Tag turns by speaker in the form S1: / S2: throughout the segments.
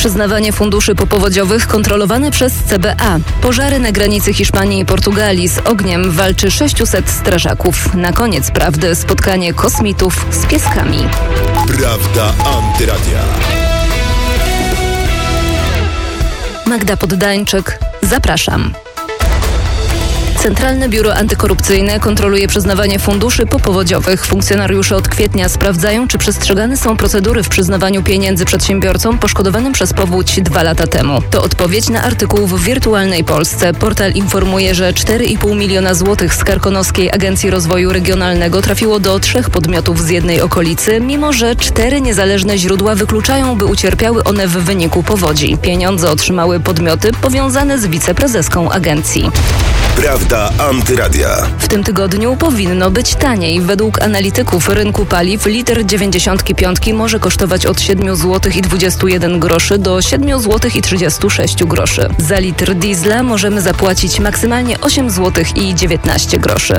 S1: Przyznawanie funduszy popowodziowych kontrolowane przez CBA. Pożary na granicy Hiszpanii i Portugalii. Z ogniem walczy 600 strażaków. Na koniec prawdy spotkanie kosmitów z pieskami.
S2: Prawda Antyradia.
S1: Magda Poddańczyk. Zapraszam. Centralne Biuro Antykorupcyjne kontroluje przyznawanie funduszy popowodziowych. Funkcjonariusze od kwietnia sprawdzają, czy przestrzegane są procedury w przyznawaniu pieniędzy przedsiębiorcom poszkodowanym przez powódź 2 lata temu. To odpowiedź na artykuł w Wirtualnej Polsce. Portal informuje, że 4,5 miliona złotych z Karkonoskiej Agencji Rozwoju Regionalnego trafiło do 3 podmiotów z jednej okolicy, mimo że 4 niezależne źródła wykluczają, by ucierpiały one w wyniku powodzi. Pieniądze otrzymały podmioty powiązane z wiceprezeską agencji.
S2: Prawda Antyradia.
S1: W tym tygodniu powinno być taniej. Według analityków rynku paliw litr 95 może kosztować od 7 zł i 21 groszy do 7 zł i 36 groszy. Za litr diesla możemy zapłacić maksymalnie 8 zł i 19 groszy.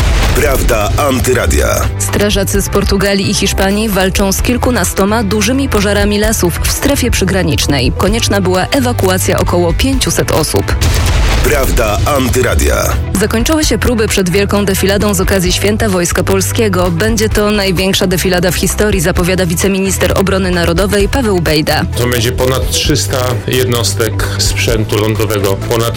S2: Prawda Antyradia.
S1: Strażacy z Portugalii i Hiszpanii walczą z kilkunastoma dużymi pożarami lasów w strefie przygranicznej. Konieczna była ewakuacja około 500 osób.
S2: Prawda Antyradia.
S1: Zakończyły się próby przed wielką defiladą z okazji Święta Wojska Polskiego. Będzie to największa defilada w historii, zapowiada wiceminister obrony narodowej Paweł Bejda.
S3: To będzie ponad 300 jednostek sprzętu lądowego, ponad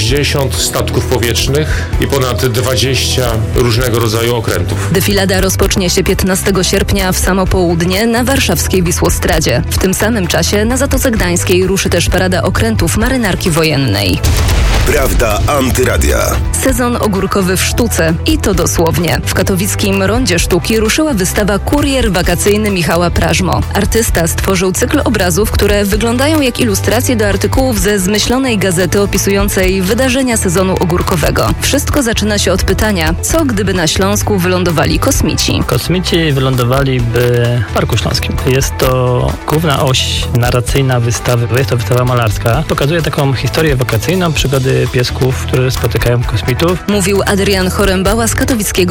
S3: 60 statków powietrznych i ponad 20 różnego rodzaju okrętów.
S1: Defilada rozpocznie się 15 sierpnia w samo południe na warszawskiej Wisłostradzie. W tym samym czasie na Zatoce Gdańskiej ruszy też parada okrętów marynarki wojennej.
S2: Prawda Antyradia.
S1: Sezon ogórkowy w sztuce. I to dosłownie. W katowickim Rondzie Sztuki ruszyła wystawa Kurier wakacyjny Michała Prażmo. Artysta stworzył cykl obrazów, które wyglądają jak ilustracje do artykułów ze zmyślonej gazety opisującej wydarzenia sezonu ogórkowego. Wszystko zaczyna się od pytania, co gdyby na Śląsku wylądowali kosmici?
S4: Kosmici wylądowaliby w Parku Śląskim. Jest to główna oś narracyjna wystawy. Jest to wystawa malarska. Pokazuje taką historię wakacyjną, przygody piesków, które spotykają kosmitów.
S1: Mówił Adrian Chorembała z katowickiego